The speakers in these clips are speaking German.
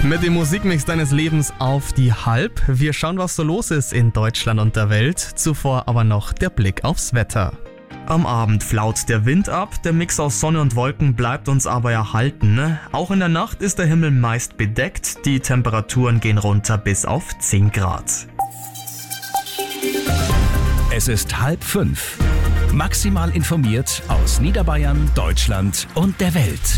Mit dem Musikmix deines Lebens auf die Halb. Wir schauen, was so los ist in Deutschland und der Welt. Zuvor aber noch der Blick aufs Wetter. Am Abend flaut der Wind ab, der Mix aus Sonne und Wolken bleibt uns aber erhalten. Auch in der Nacht ist der Himmel meist bedeckt, die Temperaturen gehen runter bis auf 10 Grad. Es ist 4:30. Maximal informiert aus Niederbayern, Deutschland und der Welt.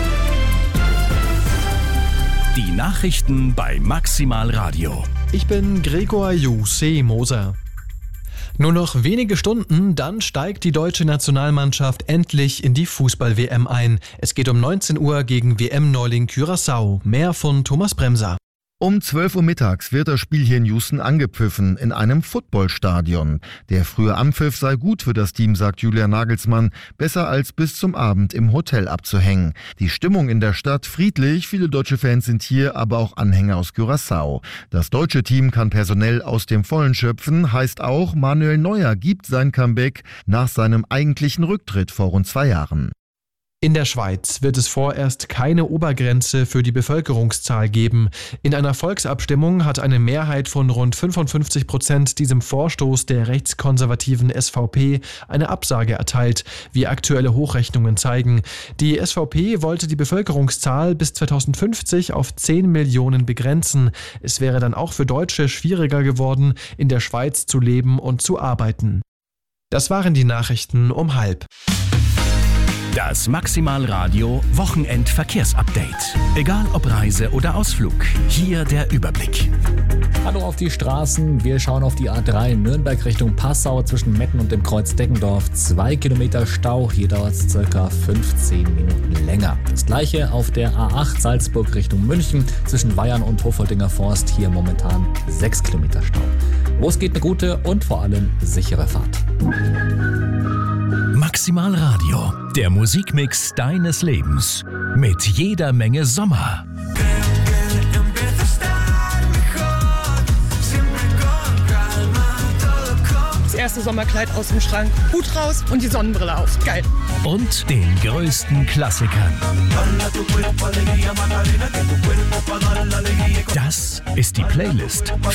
Die Nachrichten bei Maximal Radio. Ich bin Gregor Moser. Nur noch wenige Stunden, dann steigt die deutsche Nationalmannschaft endlich in die Fußball-WM ein. Es geht um 19 Uhr gegen WM-Neuling Curaçao. Mehr von Thomas Bremser. Um 12 Uhr mittags wird das Spiel hier in Houston angepfiffen, in einem Footballstadion. Der frühe Anpfiff sei gut für das Team, sagt Julian Nagelsmann, besser als bis zum Abend im Hotel abzuhängen. Die Stimmung in der Stadt friedlich, viele deutsche Fans sind hier, aber auch Anhänger aus Curaçao. Das deutsche Team kann personell aus dem Vollen schöpfen, heißt auch, Manuel Neuer gibt sein Comeback nach seinem eigentlichen Rücktritt vor rund 2 Jahren. In der Schweiz wird es vorerst keine Obergrenze für die Bevölkerungszahl geben. In einer Volksabstimmung hat eine Mehrheit von rund 55% diesem Vorstoß der rechtskonservativen SVP eine Absage erteilt, wie aktuelle Hochrechnungen zeigen. Die SVP wollte die Bevölkerungszahl bis 2050 auf 10 Millionen begrenzen. Es wäre dann auch für Deutsche schwieriger geworden, in der Schweiz zu leben und zu arbeiten. Das waren die Nachrichten um 12:30. Das Maximal Radio Wochenendverkehrsupdate. Egal ob Reise oder Ausflug, hier der Überblick. Hallo auf die Straßen. Wir schauen auf die A3 Nürnberg Richtung Passau zwischen Metten und dem Kreuz Deggendorf. 2 Kilometer Stau. Hier dauert es ca. 15 Minuten länger. Das gleiche auf der A8 Salzburg Richtung München zwischen Weyern und Hofoldinger Forst. Hier momentan 6 Kilometer Stau. Los geht eine gute und vor allem sichere Fahrt. Maximal Radio, der Musikmix deines Lebens. Mit jeder Menge Sommer. Das erste Sommerkleid aus dem Schrank, Hut raus und die Sonnenbrille auf. Geil. Und den größten Klassikern. Das ist die Playlist